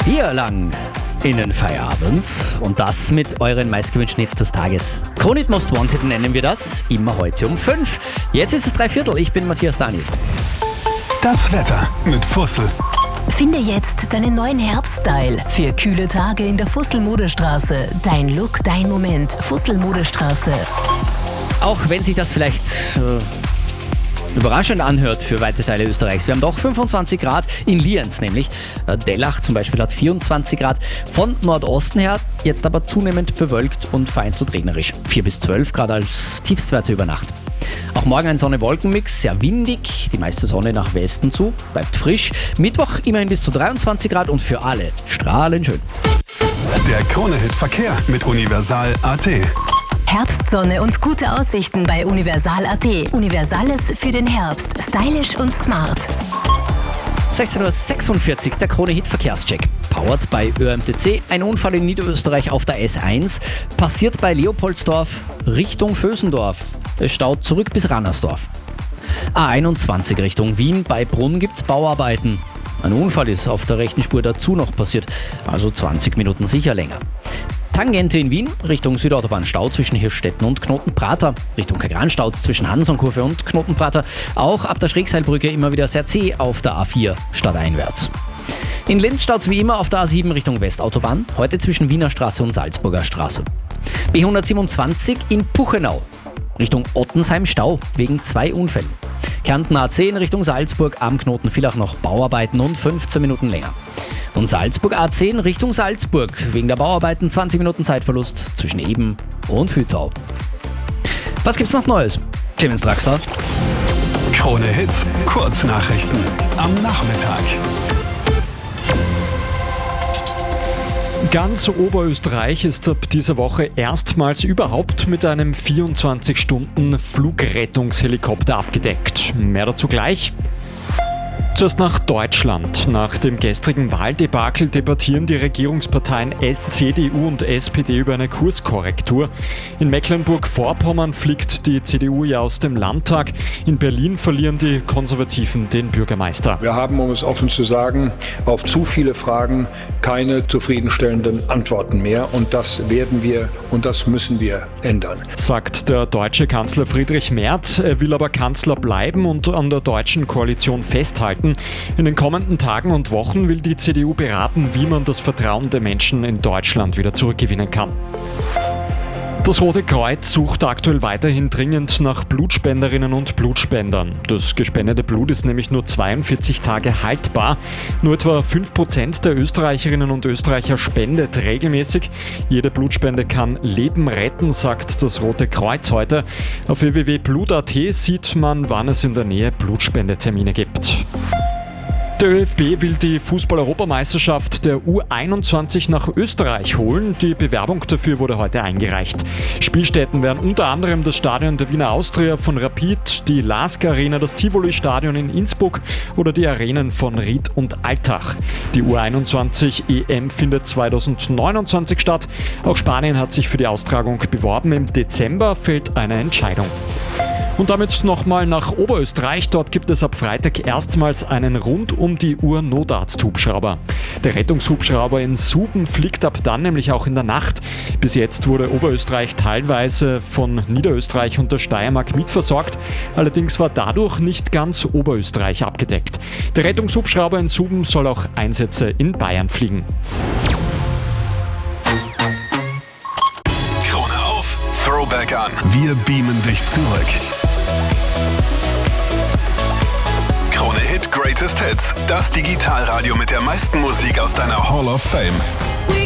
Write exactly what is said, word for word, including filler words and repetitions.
Wir lang in den Feierabend und das mit euren meistgewünschten Hits des Tages. Kronit Most Wanted nennen wir das, immer heute um fünf. Jetzt ist es drei Viertel, ich bin Matthias Daniel. Das Wetter mit Fussel. Finde jetzt deinen neuen Herbststyle für kühle Tage in der Fussel-Modestraße. Dein Look, dein Moment. Fussel-Modestraße. Auch wenn sich das vielleicht äh, überraschend anhört für weite Teile Österreichs. Wir haben doch fünfundzwanzig Grad in Lienz nämlich. Äh, Dellach zum Beispiel hat vierundzwanzig Grad. Von Nordosten her jetzt aber zunehmend bewölkt und vereinzelt regnerisch. vier bis zwölf Grad als Tiefstwerte über Nacht. Auch morgen ein Sonne-Wolken-Mix, sehr windig, die meiste Sonne nach Westen zu, bleibt frisch. Mittwoch immerhin bis zu dreiundzwanzig Grad und für alle strahlend schön. Der Krone-Hit Verkehr mit Universal Punkt at. Herbstsonne und gute Aussichten bei Universal Punkt at. Universales für den Herbst. Stylisch und smart. sechzehn Uhr sechsundvierzig, der Krone-Hit Verkehrscheck. Powered bei Ö M T C. Ein Unfall in Niederösterreich auf der S eins. Passiert bei Leopoldsdorf Richtung Vösendorf. Es staut zurück bis Rannersdorf. A einundzwanzig Richtung Wien. Bei Brunn gibt's Bauarbeiten. Ein Unfall ist auf der rechten Spur dazu noch passiert. Also zwanzig Minuten sicher länger. Tangente in Wien, Richtung Südautobahn Stau zwischen Hirschstetten und Knotenprater. Richtung Kagran-Stauz zwischen Hansonkurve und Knotenprater. Auch ab der Schrägseilbrücke immer wieder sehr zäh auf der A vier stadteinwärts. In Linz staut's wie immer auf der A sieben Richtung Westautobahn. Heute zwischen Wiener Straße und Salzburger Straße. B hundertsiebenundzwanzig in Puchenau. Richtung Ottensheim Stau wegen zwei Unfällen. Kärnten A zehn Richtung Salzburg am Knoten Villach noch Bauarbeiten und fünfzehn Minuten länger. Und Salzburg A zehn Richtung Salzburg wegen der Bauarbeiten zwanzig Minuten Zeitverlust zwischen Eben und Hüttau. Was gibt's noch Neues? Clemens Draxler. Krone Hit Kurznachrichten am Nachmittag. Ganz Oberösterreich ist ab dieser Woche erstmals überhaupt mit einem vierundzwanzig Stunden Flugrettungshelikopter abgedeckt. Mehr dazu gleich. Zuerst nach Deutschland. Nach dem gestrigen Wahldebakel debattieren die Regierungsparteien C D U und S P D über eine Kurskorrektur. In Mecklenburg-Vorpommern fliegt die C D U ja aus dem Landtag. In Berlin verlieren die Konservativen den Bürgermeister. Wir haben, um es offen zu sagen, auf zu viele Fragen keine zufriedenstellenden Antworten mehr. Und das werden wir und das müssen wir ändern. Sagt der deutsche Kanzler Friedrich Merz. Er will aber Kanzler bleiben und an der deutschen Koalition festhalten. In den kommenden Tagen und Wochen will die C D U beraten, wie man das Vertrauen der Menschen in Deutschland wieder zurückgewinnen kann. Das Rote Kreuz sucht aktuell weiterhin dringend nach Blutspenderinnen und Blutspendern. Das gespendete Blut ist nämlich nur zweiundvierzig Tage haltbar. Nur etwa fünf Prozent der Österreicherinnen und Österreicher spendet regelmäßig. Jede Blutspende kann Leben retten, sagt das Rote Kreuz heute. Auf w w w punkt blut punkt at sieht man, wann es in der Nähe Blutspendetermine gibt. Der ÖFB will die Fußball-Europameisterschaft der U einundzwanzig nach Österreich holen. Die Bewerbung dafür wurde heute eingereicht. Spielstätten wären unter anderem das Stadion der Wiener Austria von Rapid, die Lask Arena, das Tivoli-Stadion in Innsbruck oder die Arenen von Ried und Altach. Die U einundzwanzig E M findet zweitausendneunundzwanzig statt. Auch Spanien hat sich für die Austragung beworben. Im Dezember fällt eine Entscheidung. Und damit nochmal nach Oberösterreich. Dort gibt es ab Freitag erstmals einen rund um die Uhr Notarzt-Hubschrauber. Der Rettungshubschrauber in Suben fliegt ab dann nämlich auch in der Nacht. Bis jetzt wurde Oberösterreich teilweise von Niederösterreich und der Steiermark mitversorgt. Allerdings war dadurch nicht ganz Oberösterreich abgedeckt. Der Rettungshubschrauber in Suben soll auch Einsätze in Bayern fliegen. Krone auf, Throwback an. Wir beamen dich zurück. Krone Hit Greatest Hits. Das Digitalradio mit der meisten Musik aus deiner Hall of Fame.